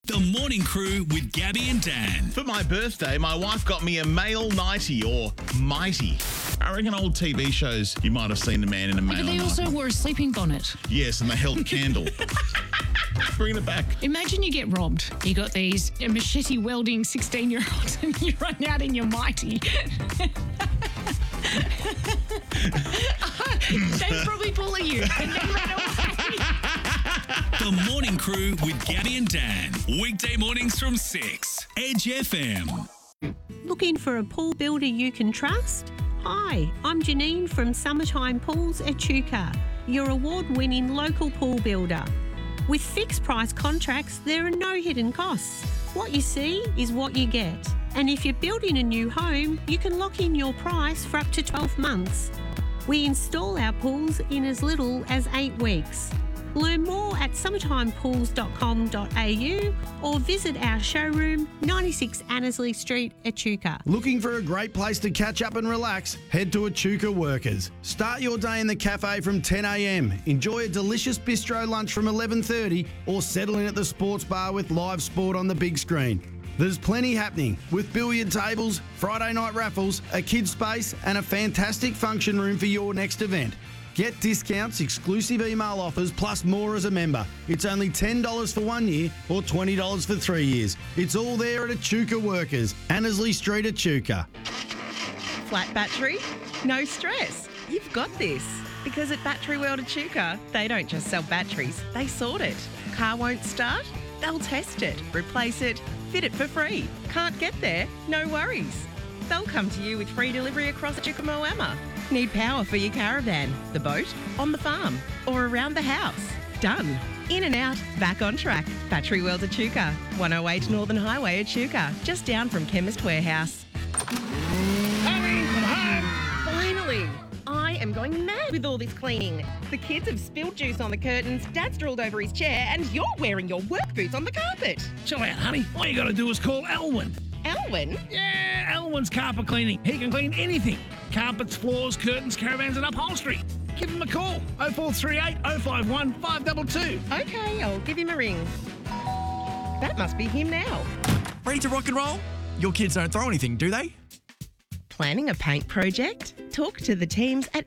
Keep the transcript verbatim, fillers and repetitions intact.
The Morning Crew with Gabby and Dan. For my birthday, my wife got me a male nightie or mighty. I reckon old T V shows, you might have seen the man in a male But they also nightie. wore a sleeping bonnet. Yes, and they held a candle. Bring it back. Imagine you get robbed. You got these machete welding sixteen-year-olds and you run out in your mighty. They'd probably bully you and then run away. The Morning Crew with Gabby and Dan. Weekday mornings from six. Edge F M. Looking for a pool builder you can trust? Hi, I'm Janine from Summertime Pools Echuca, your award-winning local pool builder. With fixed price contracts, there are no hidden costs. What you see is what you get. And if you're building a new home, you can lock in your price for up to twelve months. We install our pools in as little as eight weeks. Learn more at summertime pools dot com dot a u or visit our showroom, ninety-six Annesley Street, Echuca. Looking for a great place to catch up and relax? Head to Echuca Workers. Start your day in the cafe from ten a m. Enjoy a delicious bistro lunch from eleven thirty or settle in at the sports bar with live sport on the big screen. There's plenty happening with billiard tables, Friday night raffles, a kids space and a fantastic function room for your next event. Get discounts, exclusive email offers, plus more as a member. It's only ten dollars for one year or twenty dollars for three years. It's all there at Echuca Workers, Annesley Street, Echuca. Flat battery? No stress. You've got this. Because at Battery World Echuca, they don't just sell batteries, they sort it. Car won't start? They'll test it, replace it, fit it for free. Can't get there? No worries. They'll come to you with free delivery across Echuca Moama. Need power for your caravan, the boat, on the farm, or around the house? Done. In and out, back on track. Battery World Echuca, one oh eight Northern Highway, Echuca, just down from Chemist Warehouse. Finally! I am going mad with all this cleaning. The kids have spilled juice on the curtains, Dad's drooled over his chair, and you're wearing your work boots on the carpet. Chill out, honey. All you gotta do is call Elwyn. Elwyn? Yeah, Elwyn's carpet cleaning. He can clean anything. Carpets, floors, curtains, caravans and upholstery. Give him a call. oh four three eight, oh five one, five two two. Okay, I'll give him a ring. That must be him now. Ready to rock and roll? Your kids don't throw anything, do they? Planning a paint project? Talk to the teams at